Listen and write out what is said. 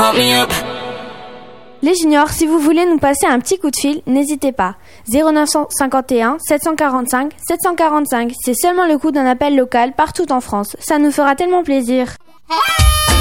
Les juniors, si vous voulez nous passer un petit coup de fil, n'hésitez pas. 0951 745 745. C'est seulement le coût d'un appel local partout en France. Ça nous fera tellement plaisir.